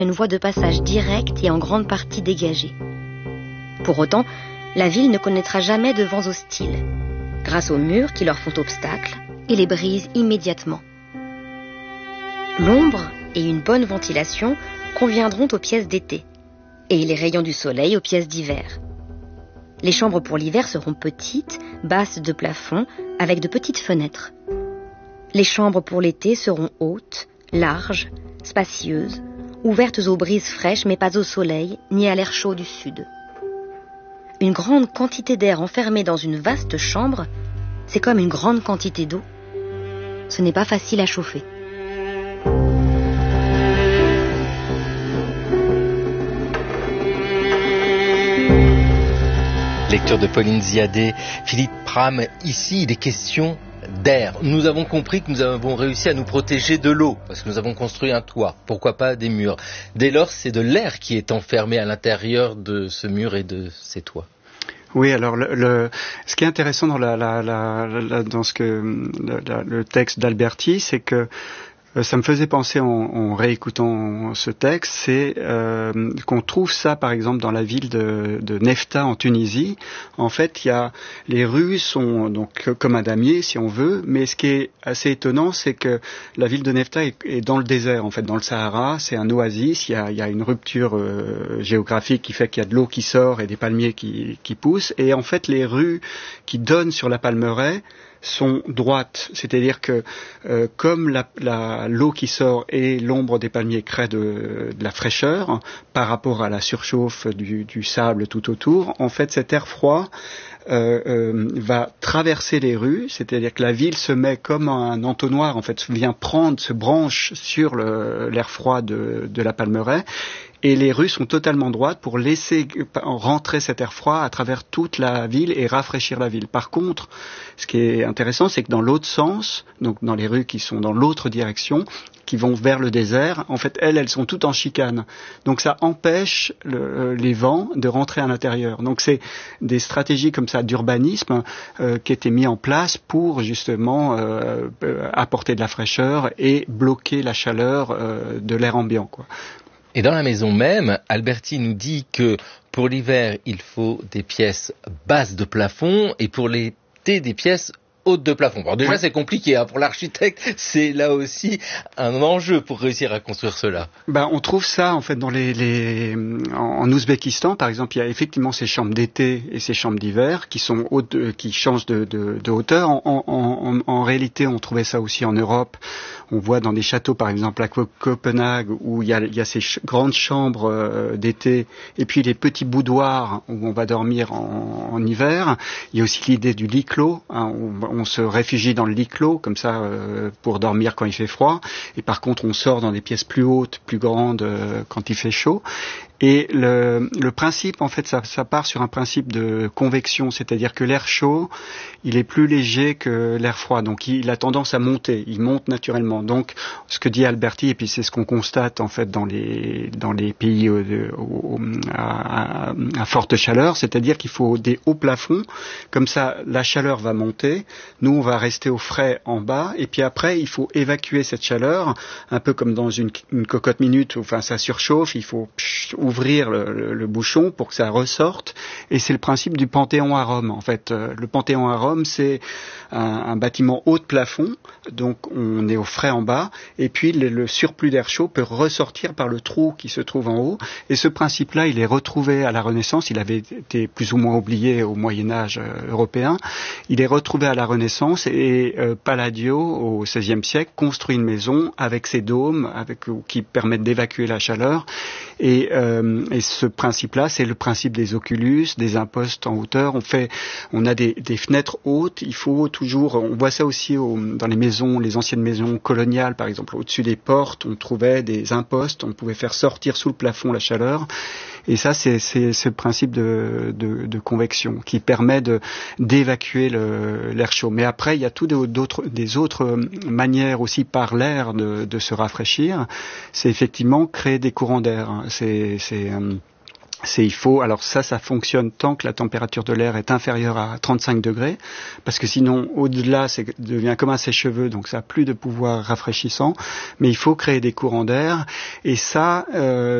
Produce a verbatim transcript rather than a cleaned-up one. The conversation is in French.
une voie de passage directe et en grande partie dégagée. Pour autant, la ville ne connaîtra jamais de vents hostiles, grâce aux murs qui leur font obstacle et les brisent immédiatement. L'ombre et une bonne ventilation conviendront aux pièces d'été, et les rayons du soleil aux pièces d'hiver. Les chambres pour l'hiver seront petites, basses de plafond, avec de petites fenêtres. Les chambres pour l'été seront hautes, larges, spacieuses, ouvertes aux brises fraîches mais pas au soleil, ni à l'air chaud du sud. Une grande quantité d'air enfermé dans une vaste chambre, c'est comme une grande quantité d'eau. Ce n'est pas facile à chauffer. Lecture de Pauline Ziadé. Philippe Pram, ici il est question d'air. Nous avons compris que nous avons réussi à nous protéger de l'eau, parce que nous avons construit un toit, pourquoi pas des murs. Dès lors, c'est de l'air qui est enfermé à l'intérieur de ce mur et de ces toits. Oui, alors le, le, ce qui est intéressant dans, la, la, la, la, dans ce que, le, le texte d'Alberti, c'est que ça me faisait penser en, en réécoutant ce texte, c'est euh, qu'on trouve ça par exemple dans la ville de, de Nefta en Tunisie. En fait, il y a les rues sont donc comme un damier si on veut, mais ce qui est assez étonnant, c'est que la ville de Nefta est, est dans le désert, en fait, dans le Sahara. C'est un oasis. Il y a, il y a une rupture euh, géographique qui fait qu'il y a de l'eau qui sort et des palmiers qui, qui poussent. Et en fait, les rues qui donnent sur la Palmeraie sont droites, c'est-à-dire que euh, comme la, la, l'eau qui sort et l'ombre des palmiers créent de, de la fraîcheur par rapport à la surchauffe du, du sable tout autour, en fait cet air froid euh, euh, va traverser les rues, c'est-à-dire que la ville se met comme un entonnoir, en fait, vient prendre, se branche sur le, l'air froid de, de la Palmeraie. Et les rues sont totalement droites pour laisser rentrer cet air froid à travers toute la ville et rafraîchir la ville. Par contre, ce qui est intéressant, c'est que dans l'autre sens, donc dans les rues qui sont dans l'autre direction, qui vont vers le désert, en fait, elles, elles sont toutes en chicane. Donc ça empêche le, les vents de rentrer à l'intérieur. Donc c'est des stratégies comme ça d'urbanisme euh, qui étaient mises en place pour justement euh, apporter de la fraîcheur et bloquer la chaleur euh, de l'air ambiant, quoi. Et dans la maison même, Alberti nous dit que pour l'hiver, il faut des pièces basses de plafond et pour l'été, des pièces hautes de plafond. Alors déjà, ouais. C'est compliqué, hein. Pour l'architecte, c'est là aussi un enjeu pour réussir à construire cela. Ben, on trouve ça, en fait, dans les, les, en, en Ouzbékistan, par exemple, il y a effectivement ces chambres d'été et ces chambres d'hiver qui sont hautes, de, qui changent de, de, de hauteur. En, en, en, en réalité, on trouvait ça aussi en Europe. On voit dans des châteaux, par exemple à Copenhague, où il y a, il y a ces ch- grandes chambres euh, d'été, et puis les petits boudoirs où on va dormir en, en hiver. Il y a aussi l'idée du lit clos. Hein, on, on se réfugie dans le lit clos, comme ça, euh, pour dormir quand il fait froid. Et par contre, on sort dans des pièces plus hautes, plus grandes, euh, quand il fait chaud. Et le, le principe, en fait, ça, ça part sur un principe de convection, c'est-à-dire que l'air chaud, il est plus léger que l'air froid, donc il, il a tendance à monter, il monte naturellement. Donc, ce que dit Alberti, et puis c'est ce qu'on constate en fait dans les dans les pays euh, au, à, à, à forte chaleur, c'est-à-dire qu'il faut des hauts plafonds, comme ça la chaleur va monter, nous on va rester au frais en bas, et puis après il faut évacuer cette chaleur, un peu comme dans une, une cocotte minute, enfin ça surchauffe, il faut psh, ouvrir le, le, le bouchon pour que ça ressorte, et c'est le principe du Panthéon à Rome. En fait, le Panthéon à Rome, c'est un, un bâtiment haut de plafond, donc on est au frais en bas, et puis le, le surplus d'air chaud peut ressortir par le trou qui se trouve en haut, et ce principe-là, il est retrouvé à la Renaissance, il avait été plus ou moins oublié au Moyen-Âge euh, européen, il est retrouvé à la Renaissance, et euh, Palladio, au seizième siècle, construit une maison avec ses dômes, avec, qui permettent d'évacuer la chaleur, et euh, Et ce principe-là, c'est le principe des oculus, des impostes en hauteur. On fait, on a des, des fenêtres hautes. Il faut toujours, on voit ça aussi au, dans les maisons, les anciennes maisons coloniales, par exemple, au-dessus des portes, on trouvait des impostes. On pouvait faire sortir sous le plafond la chaleur. Et ça, c'est, c'est ce principe de, de, de convection qui permet de, d'évacuer le, l'air chaud. Mais après, il y a tout d'autres, des autres manières aussi par l'air de, de se rafraîchir. C'est effectivement créer des courants d'air. C'est, c'est, c'est il faut, alors ça, ça fonctionne tant que la température de l'air est inférieure à trente-cinq degrés, parce que sinon, au-delà, ça devient comme un sèche-cheveux, donc ça n'a plus de pouvoir rafraîchissant, mais il faut créer des courants d'air, et ça, euh,